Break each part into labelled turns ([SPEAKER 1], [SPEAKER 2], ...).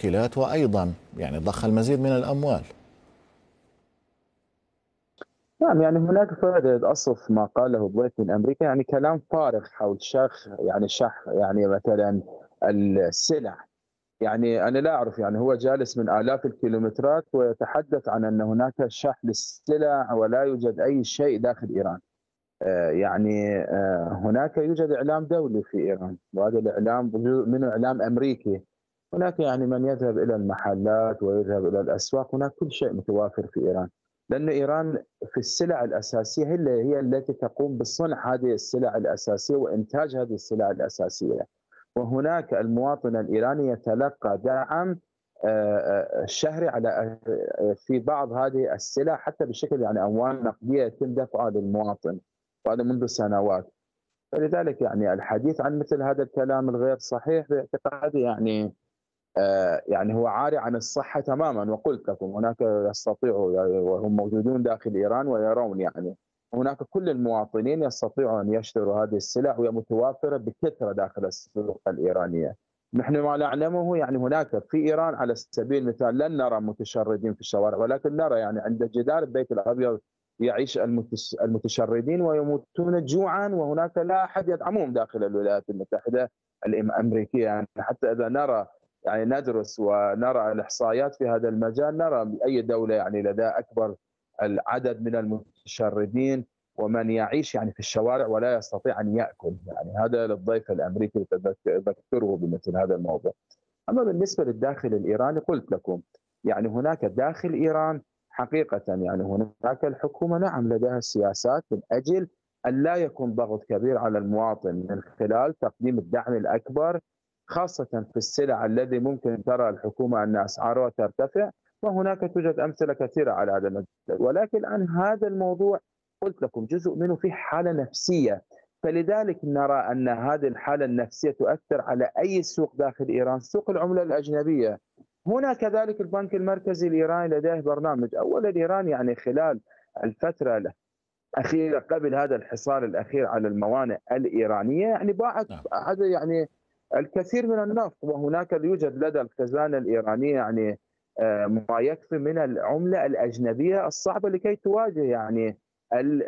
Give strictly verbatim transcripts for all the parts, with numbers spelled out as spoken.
[SPEAKER 1] مشكلات وأيضا يعني ضخ المزيد من الأموال.
[SPEAKER 2] نعم، يعني هناك فائدة أصف ما قاله الضيف من أمريكا، يعني كلام فارغ حول شخ يعني شح يعني مثلا السلع. يعني أنا لا أعرف، يعني هو جالس من آلاف الكيلومترات ويتحدث عن أن هناك شح للسلع ولا يوجد أي شيء داخل إيران. آه، يعني آه، هناك يوجد إعلام دولي في إيران، وهذا الإعلام جزء منه إعلام أمريكي. هناك يعني من يذهب إلى المحلات ويذهب إلى الأسواق، هناك كل شيء متوافر في إيران. لأن إيران في السلع الأساسية هي هي التي تقوم بصنع هذه السلع الأساسية وإنتاج هذه السلع الأساسية. وهناك المواطن الإيراني يتلقى دعم آه، آه، شهري على آه، في بعض هذه السلع، حتى بشكل يعني أموال نقدية يتم دفعها للمواطن، وهذا منذ سنوات. فلذلك يعني الحديث عن مثل هذا الكلام الغير صحيح باعتقادي يعني آه يعني هو عاري عن الصحة تماما. وقلت لكم هناك يستطيعوا يعني، وهم موجودون داخل إيران ويرون، يعني هناك كل المواطنين يستطيعوا أن يشتروا هذه السلع، وهي متوافرة بكثرة داخل السوق الإيرانية. نحن ما نعلمه يعني هناك في إيران على سبيل المثال لن نرى متشردين في الشوارع، ولكن نرى يعني عند جدار البيت الأبيض يعيش المتشردين ويموتون جوعا، وهناك لا أحد يدعمهم داخل الولايات المتحدة الأمريكية. يعني حتى إذا نرى يعني ندرس ونرى الإحصائيات في هذا المجال، نرى أي دولة يعني لديها أكبر العدد من المتشردين ومن يعيش يعني في الشوارع ولا يستطيع أن يأكل. يعني هذا للضيف الأمريكي تذكره بمثل هذا الموضوع. أما بالنسبة للداخل الإيراني قلت لكم يعني هناك داخل إيران حقيقة يعني هناك الحكومة نعم لديها سياسات من أجل أن لا يكون ضغط كبير على المواطن من خلال تقديم الدعم الأكبر، خاصة في السلع الذي ممكن ترى الحكومة أن أسعارها ترتفع. وهناك توجد أمثلة كثيرة على هذا المجال. ولكن الآن هذا الموضوع قلت لكم جزء منه في حالة نفسية، فلذلك نرى أن هذه الحالة النفسية تؤثر على أي سوق داخل إيران، سوق العملة الأجنبية. هنا كذلك البنك المركزي الإيراني لديه برنامج. أولا إيران يعني خلال الفترة الأخيرة قبل هذا الحصار الأخير على الموانئ الإيرانية يعني باعت هذا يعني الكثير من النفط، وهناك يوجد لدى الخزانة الإيرانية يعني ما يكفي من العملة الأجنبية الصعبة لكي تواجه يعني ال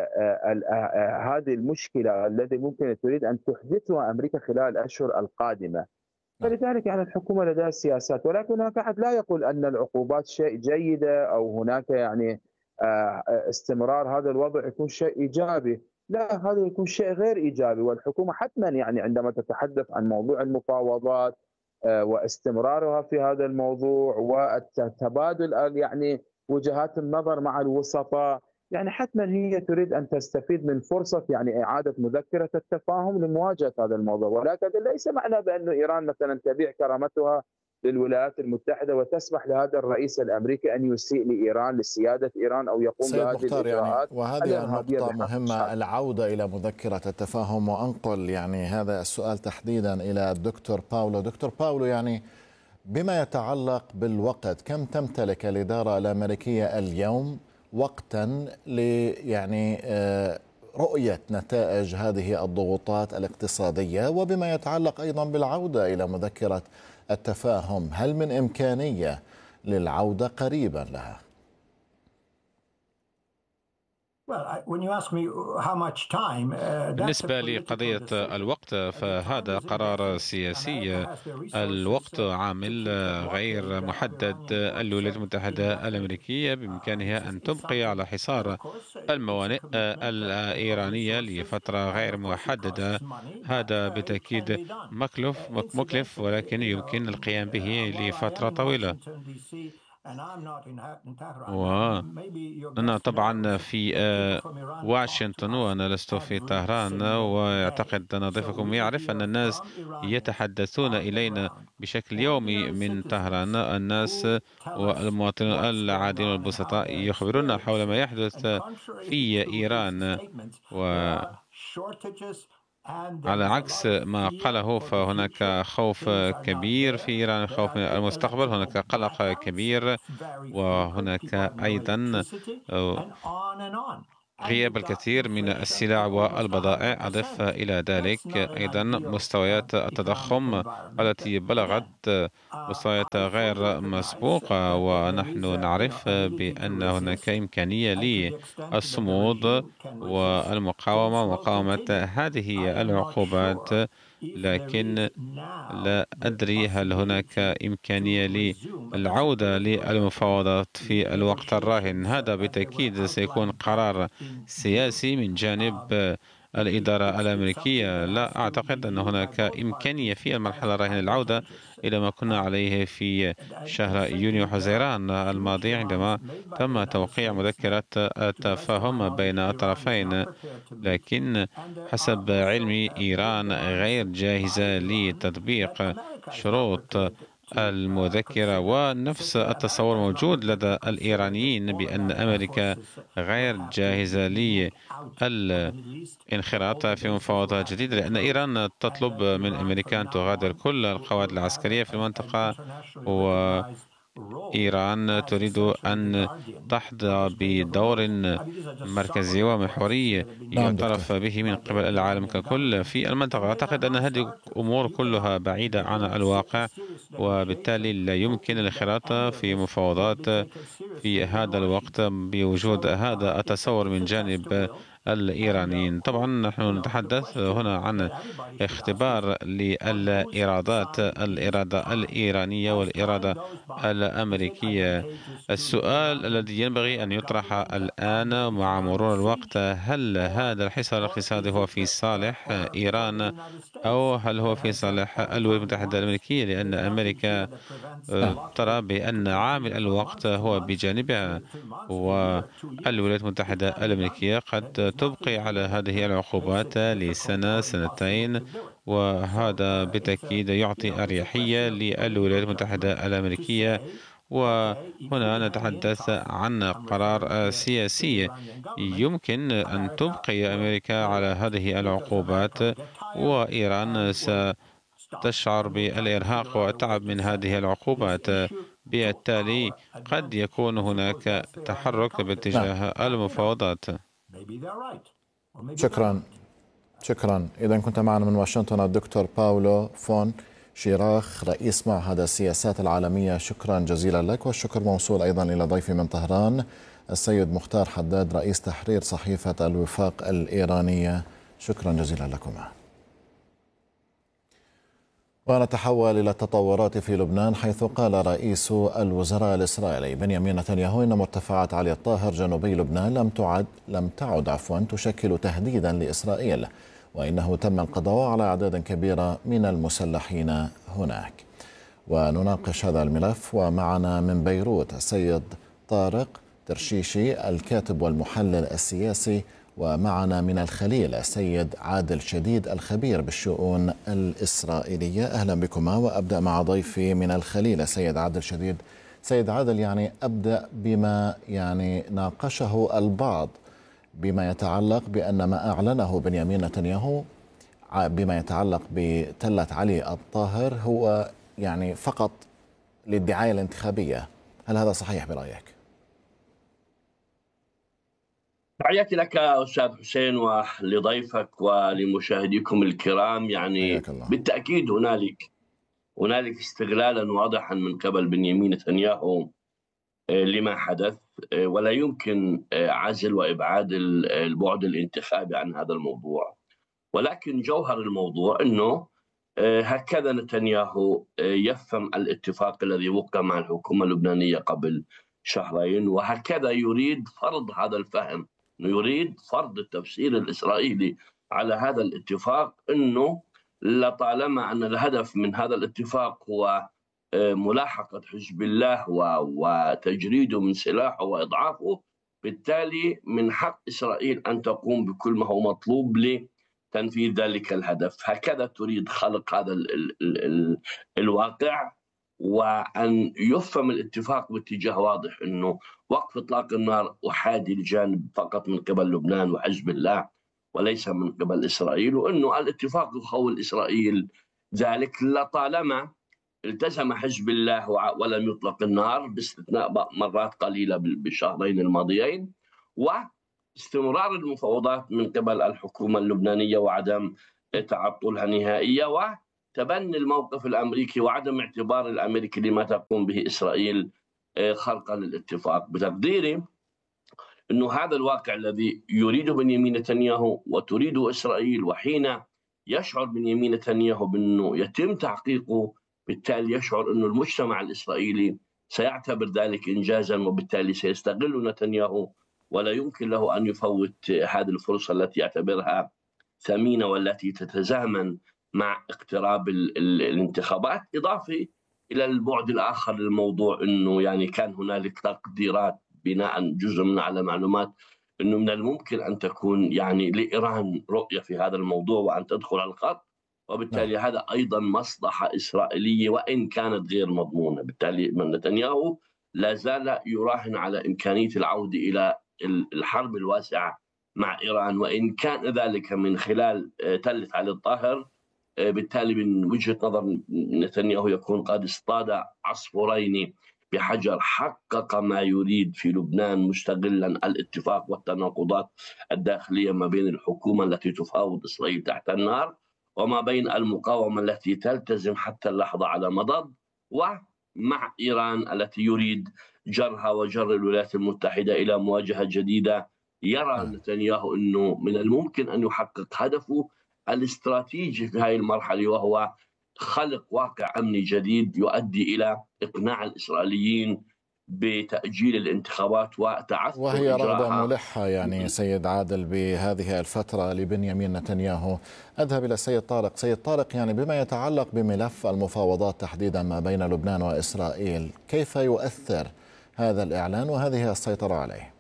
[SPEAKER 2] ال هذه المشكلة التي ممكن تريد أن تحدثها أمريكا خلال الأشهر القادمة. فلذلك يعني الحكومة لديها سياسات، ولكن هناك أحد لا يقول أن العقوبات شيء جيدة أو هناك يعني استمرار هذا الوضع يكون شيء إيجابي. لا، هذا يكون شيء غير إيجابي. والحكومة حتما يعني عندما تتحدث عن موضوع المفاوضات واستمرارها في هذا الموضوع والتبادل يعني وجهات النظر مع الوسطاء، يعني حتما هي تريد أن تستفيد من فرصة يعني إعادة مذكرة التفاهم لمواجهة هذا الموضوع. ولكن ليس معنى بأن إيران مثلا تبيع كرامتها للولايات المتحدة وتسمح لهذا الرئيس الأمريكي أن يسيء لإيران لسيادة إيران أو يقوم
[SPEAKER 1] سيد
[SPEAKER 2] بهذه
[SPEAKER 1] مختار، يعني
[SPEAKER 2] الإجراءات
[SPEAKER 1] وهذه
[SPEAKER 2] الإرهابية
[SPEAKER 1] النقطة
[SPEAKER 2] بحق
[SPEAKER 1] مهمة، العودة إلى مذكرة التفاهم، وأنقل يعني هذا السؤال تحديدا إلى الدكتور باولو. دكتور باولو، يعني بما يتعلق بالوقت، كم تمتلك الإدارة الأمريكية اليوم وقتا ل يعني رؤية نتائج هذه الضغوطات الاقتصادية؟ وبما يتعلق أيضا بالعودة إلى مذكرة التفاهم، هل من إمكانية للعودة قريبا لها؟
[SPEAKER 3] بالنسبة لقضية الوقت فهذا قرار سياسي. الوقت عامل غير محدد. الولايات المتحدة الأمريكية بإمكانها أن تبقي على حصار الموانئ الإيرانية لفترة غير محددة. هذا بالتأكيد مكلف مكلف ولكن يمكن القيام به لفترة طويلة. وأنا طبعا في واشنطن وأنا لست في طهران، ويعتقد أن ضيفكم يعرف أن الناس يتحدثون إلينا بشكل يومي من طهران. الناس والمواطنين العاديين والبسطاء يخبرون حول ما يحدث في إيران، و على عكس ما قاله فهناك خوف كبير في إيران، خوف من المستقبل، هناك قلق كبير، وهناك أيضا غياب الكثير من السلع والبضائع. أضف إلى ذلك أيضا مستويات التضخم التي بلغت مستويات غير مسبوقة، ونحن نعرف بأن هناك إمكانية للصمود والمقاومة ومقاومة هذه العقوبات، لكن لا أدري هل هناك إمكانية للعودة للمفاوضات في الوقت الراهن. هذا بالتأكيد سيكون قرار سياسي من جانب الإدارة الأمريكية. لا أعتقد أن هناك إمكانية في المرحلة الراهنة للعودة إلى ما كنا عليه في شهر يونيو حزيران الماضي، عندما تم توقيع مذكرة التفاهم بين الطرفين. لكن حسب علمي إيران غير جاهزة لتطبيق شروط المذكرة، ونفس التصور موجود لدى الإيرانيين بأن أمريكا غير جاهزة للانخراط في مفاوضات جديدة، لأن إيران تطلب من أمريكا أن تغادر كل القوات العسكرية في المنطقة، و إيران تريد أن تحظى بدور مركزي ومحوري
[SPEAKER 1] نعم دكتور.
[SPEAKER 3] يعترف به من قبل العالم ككل في المنطقة. أعتقد أن هذه الأمور كلها بعيدة عن الواقع، وبالتالي لا يمكن الانخراط في مفاوضات في هذا الوقت بوجود هذا التصور من جانب الإيرانيين. طبعا نحن نتحدث هنا عن اختبار للإرادات، الإرادة الإيرانية والإرادة الأمريكية. السؤال الذي ينبغي أن يطرح الآن مع مرور الوقت: هل هذا الحصار الاقتصادي هو في صالح إيران، أو هل هو في صالح الولايات المتحدة الأمريكية؟ لأن أمريكا ترى بأن عامل الوقت هو بجانبها، والولايات المتحدة الأمريكية قد تبقي على هذه العقوبات لسنة سنتين، وهذا بالتأكيد يعطي أريحية للولايات المتحدة الأمريكية. وهنا نتحدث عن قرار سياسي. يمكن أن تبقي أمريكا على هذه العقوبات، وإيران ستشعر بالإرهاق والتعب من هذه العقوبات. بالتالي قد يكون هناك تحرك باتجاه المفاوضات.
[SPEAKER 1] شكرا شكرا. إذا كنت معنا من واشنطن الدكتور باولو فون شيراخ، رئيس معهد السياسات العالمية، شكرا جزيلا لك. والشكر موصول أيضا إلى ضيفي من طهران السيد مختار حداد، رئيس تحرير صحيفة الوفاق الإيرانية، شكرا جزيلا لكما. ونتحول إلى التطورات في لبنان، حيث قال رئيس الوزراء الإسرائيلي بنيامين نتنياهو إن مرتفعات علي الطاهر جنوبي لبنان لم تعد لم تعد عفوا تشكل تهديدا لإسرائيل، وإنه تم القضاء على أعداد كبيرة من المسلحين هناك. ونناقش هذا الملف ومعنا من بيروت السيد طارق ترشيشي الكاتب والمحلل السياسي، ومعنا من الخليل السيد عادل شديد الخبير بالشؤون الإسرائيلية. أهلا بكما. وأبدأ مع ضيفي من الخليل السيد عادل شديد. سيد عادل، يعني أبدأ بما يعني ناقشه البعض بما يتعلق بأن ما أعلنه بنيامين نتنياهو بما يتعلق بتلة علي الطاهر هو يعني فقط للدعاية الانتخابية. هل هذا صحيح برأيك؟
[SPEAKER 4] تحياتي لك أستاذ حسين ولضيفك ولمشاهديكم الكرام. يعني بالتأكيد هنالك هنالك استغلالا واضحا من قبل بنيامين نتنياهو لما حدث، ولا يمكن عزل وإبعاد البعد الانتخابي عن هذا الموضوع. ولكن جوهر الموضوع أنه هكذا نتنياهو يفهم الاتفاق الذي وقع مع الحكومة اللبنانية قبل شهرين، وهكذا يريد فرض هذا الفهم، يريد فرض التفسير الإسرائيلي على هذا الاتفاق، أنه لطالما أن الهدف من هذا الاتفاق هو ملاحقة حزب الله وتجريده من سلاحه وإضعافه، بالتالي من حق إسرائيل أن تقوم بكل ما هو مطلوب لتنفيذ ذلك الهدف. هكذا تريد خلق هذا ال ال ال ال الواقع، وأن يفهم الاتفاق باتجاه واضح أنه وقف إطلاق النار أحادي الجانب فقط من قبل لبنان وحزب الله وليس من قبل إسرائيل، وأنه الاتفاق يخول إسرائيل ذلك لطالما التزم حزب الله ولم يطلق النار باستثناء مرات قليلة بالشهرين الماضيين، واستمرار المفاوضات من قبل الحكومة اللبنانية وعدم تعطلها نهائيا، وتبني الموقف الأمريكي وعدم اعتبار الأمريكي لما تقوم به إسرائيل خرقا للاتفاق. بتقديري أنه هذا الواقع الذي يريده بنيامين نتنياهو وتريده إسرائيل، وحين يشعر بنيامين نتنياهو بأنه يتم تحقيقه بالتالي يشعر أنه المجتمع الإسرائيلي سيعتبر ذلك إنجازا، وبالتالي سيستغل نتنياهو ولا يمكن له أن يفوت هذه الفرصة التي يعتبرها ثمينة والتي تتزامن مع اقتراب ال ال الانتخابات. إضافة إلى البعد الآخر للموضوع أنه يعني كان هنالك تقديرات بناء جزء منها على معلومات أنه من الممكن أن تكون يعني لإيران رؤية في هذا الموضوع وأن تدخل على الخط، وبالتالي نعم. هذا أيضا مصلحة إسرائيلية وإن كانت غير مضمونة. بالتالي من نتنياهو لا زال يراهن على إمكانية العودة إلى الحرب الواسعة مع إيران، وإن كان ذلك من خلال تلة علي الطاهر. بالتالي من وجهة نظر نتنياهو يكون قد اصطاد عصفورين بحجر، حقق ما يريد في لبنان مستغلا الاتفاق والتناقضات الداخلية ما بين الحكومة التي تفاوض إسرائيل تحت النار وما بين المقاومة التي تلتزم حتى اللحظة على مضض، ومع إيران التي يريد جرها وجر الولايات المتحدة إلى مواجهة جديدة. يرى نتنياهو أنه من الممكن أن يحقق هدفه الاستراتيجي في هذه المرحلة، وهو خلق واقع أمني جديد يؤدي إلى إقناع الإسرائيليين بتأجيل الانتخابات وتعثر
[SPEAKER 1] وهي رغبة ملحة يعني سيد عادل بهذه الفترة لبنيامين نتنياهو. أذهب إلى السيد طارق. سيد طارق، يعني بما يتعلق بملف المفاوضات تحديدا ما بين لبنان وإسرائيل، كيف يؤثر هذا الإعلان وهذه السيطرة عليه؟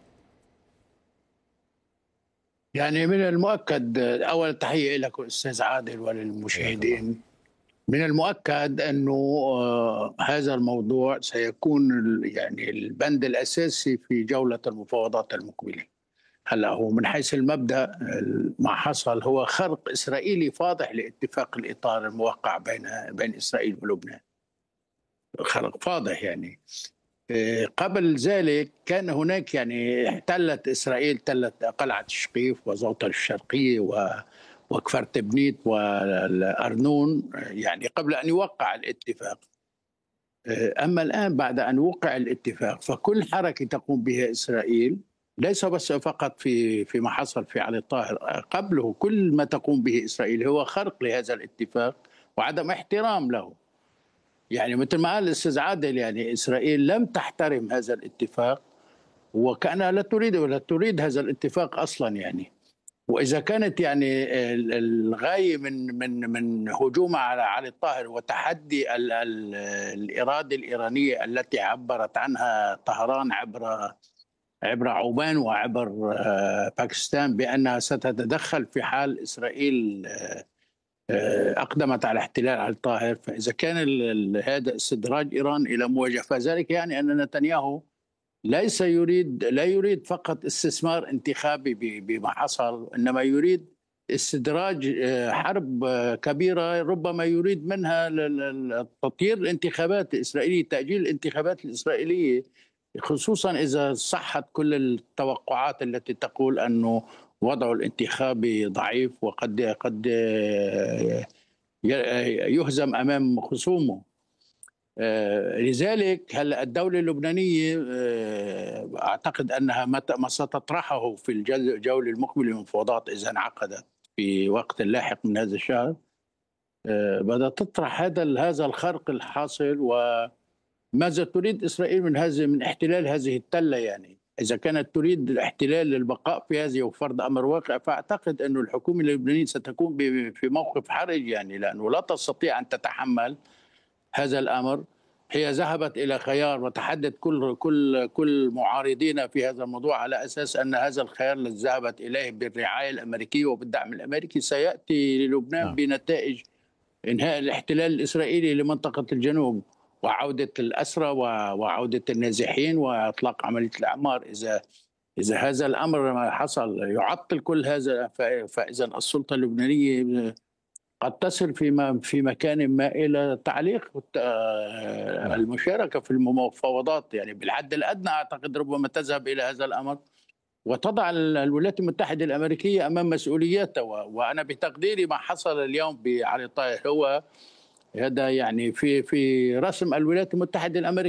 [SPEAKER 5] يعني من المؤكد، أول تحية لك أستاذ عادل وللمشاهدين، من المؤكد أنه هذا الموضوع سيكون يعني البند الأساسي في جولة المفاوضات المقبلة. هلا هو من حيث المبدأ ما حصل هو خرق إسرائيلي فاضح لاتفاق الإطار الموقع بين بين إسرائيل ولبنان، خرق فاضح. يعني قبل ذلك كان هناك يعني احتلت إسرائيل تلت قلعة الشقيف وزوطة الشرقية وكفر تبنيت والأرنون يعني قبل أن يوقع الاتفاق. أما الآن بعد أن وقع الاتفاق فكل حركة تقوم بها إسرائيل، ليس بس فقط في فيما حصل في علي الطاهر، قبله كل ما تقوم به إسرائيل هو خرق لهذا الاتفاق وعدم احترام له. يعني مثل ما قال الأستاذ عادل، يعني إسرائيل لم تحترم هذا الاتفاق وكأنها لا تريد ولا تريد هذا الاتفاق أصلا. يعني وإذا كانت يعني الغاية من من من هجومها على علي الطاهر وتحدي ال ال الإرادة الإيرانية التي عبرت عنها طهران عبر عبر عمان وعبر باكستان بأنها ستتدخل في حال إسرائيل أقدمت على احتلال علي الطاهر، فإذا كان هذا استدراج إيران إلى مواجهة فذلك يعني أن نتنياهو ليس يريد لا يريد فقط استثمار انتخابي بما حصل، إنما يريد استدراج حرب كبيرة ربما يريد منها تطيير الانتخابات الإسرائيلية، تأجيل الانتخابات الإسرائيلية، خصوصا إذا صحت كل التوقعات التي تقول أنه وضعه الانتخابي ضعيف وقد قد يهزم أمام خصومه. لذلك هلا الدولة اللبنانية أعتقد أنها ما ستطرحه في الجولة المقبلة من المفاوضات إذا انعقدت في وقت لاحق من هذا الشهر، بدأ تطرح هذا هذا الخرق الحاصل وماذا تريد إسرائيل من هذه من احتلال هذه التلة. يعني إذا كانت تريد الاحتلال للبقاء في هذه وفرض أمر واقع، فأعتقد أن الحكومة اللبنانية ستكون في موقف حرج، يعني لأنه لا تستطيع أن تتحمل هذا الأمر. هي ذهبت إلى خيار وتحدث كل كل كل معارضين في هذا الموضوع على أساس أن هذا الخيار الذي ذهبت إليه بالرعاية الأمريكية وبالدعم الأمريكي سيأتي للبنان آه. بنتائج إنهاء الاحتلال الإسرائيلي لمنطقة الجنوب وعودة الأسرى وعودة النازحين وإطلاق عملية الإعمار. إذا إذا هذا الأمر حصل يعطل كل هذا، فإذا السلطة اللبنانية قد تصل في في مكان ما إلى تعليق المشاركة في المفاوضات. يعني بالحد الأدنى أعتقد ربما تذهب إلى هذا الأمر، وتضع الولايات المتحدة الأمريكية أمام مسؤولياتها. وأنا بتقديري ما حصل اليوم بعلي طايح هو هذا يعني في في رسم الولايات المتحدة الأمريكية